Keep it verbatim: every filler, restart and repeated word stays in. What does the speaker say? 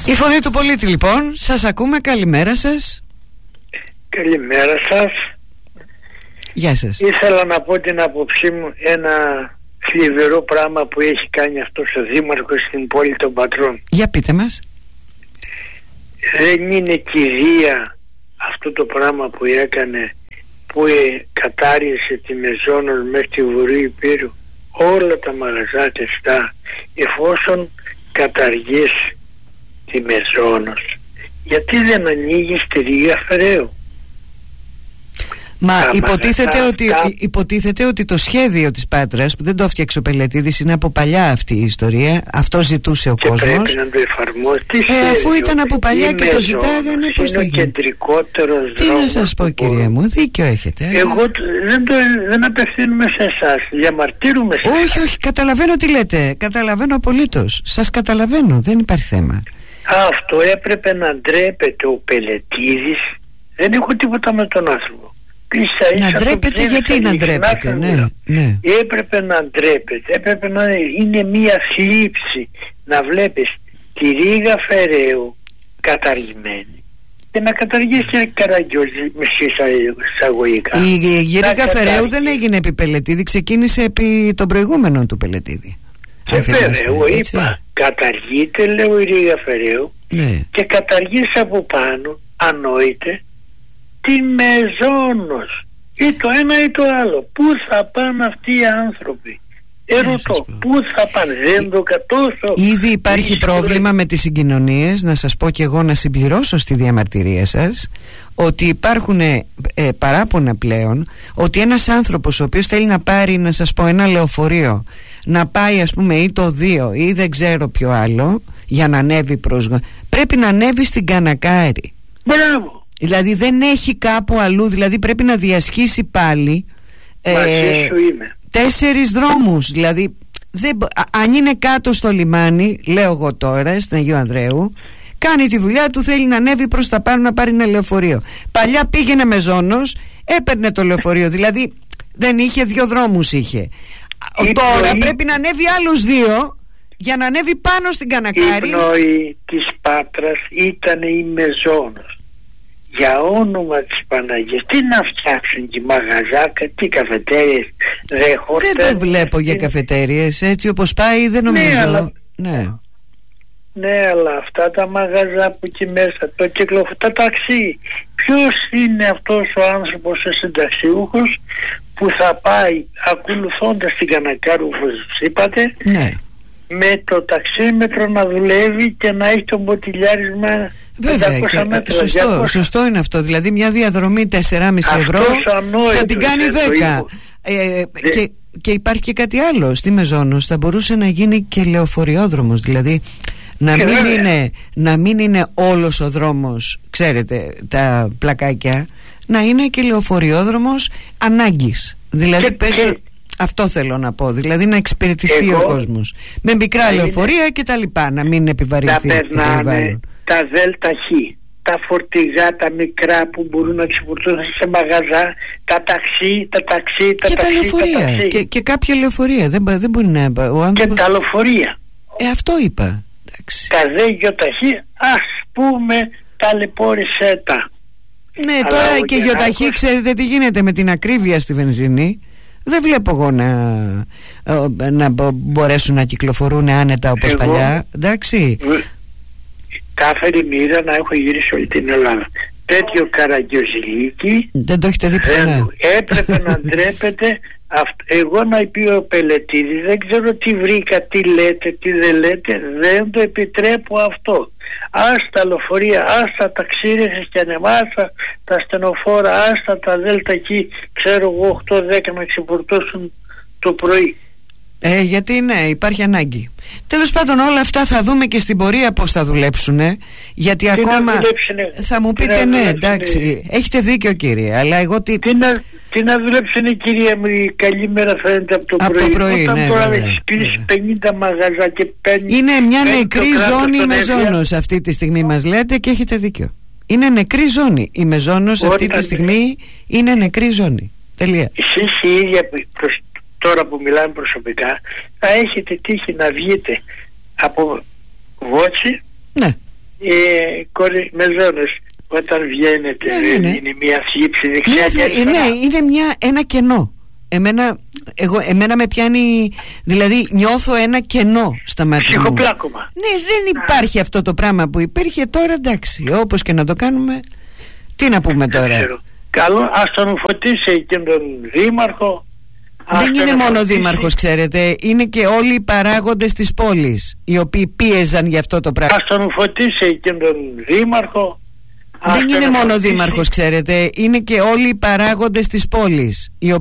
Η φωνή του πολίτη λοιπόν, σας ακούμε, καλημέρα σας. Καλημέρα σας. Γεια σας. Ήθελα να πω την άποψή μου, ένα θλιβερό πράγμα που έχει κάνει αυτός ο δήμαρχος στην πόλη των Πατρών. Για πείτε μας. Δεν είναι κηδεία αυτό το πράγμα που έκανε, που ε, κατάρισε τη Μεζόνος μέχρι τη Βορείου Υπήρου, όλα τα μαγαζά τεστά, εφόσον καταργείς τη Μεζόνος, γιατί δεν ανοίγει στη Ρήγα Φεραίου? Μα τα υποτίθεται μαγαζά, ότι, τα... υποτίθεται ότι το σχέδιο της Πάτρας, που δεν το έφτιαξε ο Πελετίδης, είναι από παλιά αυτή η ιστορία. Αυτό ζητούσε ο και κόσμος. Πρέπει να το εφαρμόσει. Ε, αφού ήταν από παλιά η και το ζητάγανε, πώς είναι θα ο γίνει? κεντρικότερος Τι δρόμος. να σας πω, κυρία μου, δίκιο έχετε. Εγώ δεν, το, δεν απευθύνουμε σε εσάς, διαμαρτύρουμε σε Όχι, εσάς. όχι, καταλαβαίνω τι λέτε. Καταλαβαίνω απολύτως. Σας καταλαβαίνω, δεν υπάρχει θέμα. Αυτό έπρεπε να ντρέπεται ο Πελετίδης. Δεν έχω τίποτα με τον άνθρωπο. Ίσα, ίσα να ντρέπεται, γιατί να ντρέπεται? Ναι, ναι. Έπρεπε να ντρέπεται. Έπρεπε να είναι μια θλίψη να βλέπεις τη Ρήγα Φεραίου καταργημένη και να καταργήσει και Καραγκιόζη με εισαγωγικά. Η, η, η Ρήγα Φεραίου δεν έγινε επί Πελετίδη, ξεκίνησε επί των προηγούμενων του Πελετίδη. Και βέβαια, εγώ είπα, καταργείται, λέω, η Ρήγα Φεραίου, ναι, και καταργείς από πάνω, ανόητε, τη Μεζόνος, ή το ένα ή το άλλο. Πού θα πάνε αυτοί οι άνθρωποι? Ερωτώ, πού θα πάνε? Δεν το κατώσω. Ήδη υπάρχει πρόβλημα με τις συγκοινωνίες. Να σας πω και εγώ, να συμπληρώσω στη διαμαρτυρία σας, ότι υπάρχουν ε, ε, παράπονα πλέον ότι ένας άνθρωπος ο οποίος θέλει να πάρει, να σας πω, ένα λεωφορείο, να πάει ας πούμε ή το δύο ή δεν ξέρω ποιο άλλο, για να ανέβει προς, πρέπει να ανέβει στην Κανακάρη. Μπράβο. Δηλαδή δεν έχει κάπου αλλού, δηλαδή πρέπει να διασχίσει πάλι ε, τέσσερις δρόμους. Δηλαδή δεν, αν είναι κάτω στο λιμάνι, λέω εγώ τώρα στην Αγίου Ανδρέου, κάνει τη δουλειά του, θέλει να ανέβει προς τα πάνω να πάρει ένα λεωφορείο. Παλιά πήγαινε Μεζόνος, έπαιρνε το λεωφορείο, δηλαδή δεν είχε, δύο δρόμους είχε. Η τώρα πνοή... πρέπει να ανέβει άλλους δύο για να ανέβει πάνω στην Κανακάρη. Η πνοή της Πάτρας ήταν η Μεζόνος. Για όνομα της Παναγίας, τι να φτιάξουν και μαγαζάκα, τι καφετέριες, δεν χορτές. Δεν το βλέπω για καφετέριες, έτσι όπως πάει δεν νομίζω. Ναι, αλλά, ναι. ναι, αλλά αυτά τα μαγαζά που εκεί μέσα, το κυκλοφορεί, τα ταξί. Ποιος είναι αυτός ο άνθρωπος, ο συνταξιούχος, που θα πάει ακολουθώντας την Κανακάρη, όπως είπατε, ναι, με το ταξίμετρο να δουλεύει και να έχει το μποτιλιάρισμα? Βέβαια, και, μέτρα, σωστό, σωστό είναι αυτό. Δηλαδή μια διαδρομή τέσσερα κόμμα πέντε ευρώ θα την κάνει δέκα. Ε, και, και υπάρχει και κάτι άλλο. Στη Μεζόνος θα μπορούσε να γίνει και λεωφοριόδρομος. Δηλαδή να μην, είναι, να μην είναι όλος ο δρόμος, ξέρετε, τα πλακάκια, να είναι και λεωφοριόδρομος ανάγκης. Δηλαδή και, πες, και, αυτό θέλω να πω. Δηλαδή να εξυπηρετηθεί εγώ, ο κόσμος με μικρά λεωφορεία και τα λοιπά, να μην επιβαρυνθεί. Να περνάνε τα ΔΕΛΤΑ Χ, τα φορτηγά, τα μικρά που μπορούν να ξεπορτώσουν σε μαγαζά, τα ταξί, τα ταξί, τα και ταξί, τα λεωφορεία. Τα ταξί. Και, και κάποια λεωφορεία. Δεν, δεν μπορεί να. Ο άνθρωπος... Και τα λεωφορεία. Ε, αυτό είπα. Εντάξει. Τα ΔΕ γιοταχή, ας πούμε, ταλαιπώρησέ τα. Ναι, αλλά τώρα και γιοταχή, ξέρετε τι γίνεται με την ακρίβεια στη βενζίνη. Δεν βλέπω εγώ να, να μπορέσουν να κυκλοφορούν άνετα όπως εγώ, παλιά. Εντάξει. Κάθε μοίρα να έχω γυρίσει όλη την Ελλάδα. Τέτοιο Καραγκιόζηλίκι δεν το έχετε δει πουθενά. Έπρεπε να ντρέπεται. Εγώ να πει ο Πελετίδης, δεν ξέρω τι βρήκα, τι λέτε, τι δεν λέτε, δεν το επιτρέπω αυτό. Ας τα λεωφορεία, ας τα ταξίρες και ανεμάσα, τα στενοφόρα, ας τα τα δέλτα εκεί, ξέρω εγώ οκτώ δέκα να ξεφορτώσουν το πρωί. Ε, γιατί ναι, υπάρχει ανάγκη. Τέλος πάντων, όλα αυτά θα δούμε και στην πορεία πώς θα δουλέψουνε. Γιατί τι ακόμα θα μου πείτε ναι, εντάξει, έχετε δίκιο κύριε, αλλά εγώ τι... Τι να, τι να δουλέψουν η κυρία μου, η καλή μέρα φαίνεται από το από πρωί. Το πρωί Όταν ναι, τώρα βέβαια, έχεις κλείσει βέβαια. πενήντα μαγαζά και παίρνει. Είναι μια νεκρή ζώνη η Μεζόνος αυτή τη στιγμή, μας λέτε, και έχετε δίκιο. Είναι νεκρή ζώνη. Η Μεζόνος αυτή τη στιγμή είναι νεκρή ζώνη. Τελεία. Εσείς η ίδια προς, τώρα που μιλάμε προσωπικά θα έχετε τύχει να βγείτε από Βότσι, ναι, ε, κορι, μεζόνες, όταν βγαίνετε, ναι, δεν ναι. είναι μια θλίψη δεξιά και αριστερά? Ναι, είναι μια, ένα κενό. Εμένα, εγώ, εμένα με πιάνει, δηλαδή νιώθω ένα κενό στα μάτια μου. Ψυχοπλάκωμα. Ναι, δεν υπάρχει Α. αυτό το πράγμα που υπήρχε τώρα, εντάξει, όπως και να το κάνουμε, τι να πούμε τώρα. Καλό, ας τον φωτίσει και τον δήμαρχο. Δεν είναι μόνο ο δήμαρχος, ξέρετε, είναι και όλοι οι παράγοντες της πόλης οι οποίοι πίεζαν για αυτό το πράγμα. Ας τον φωτίσει και τον δήμαρχο. Δεν είναι μόνο ο δήμαρχος, ξέρετε, είναι και όλοι οι παράγοντες της πόλης οι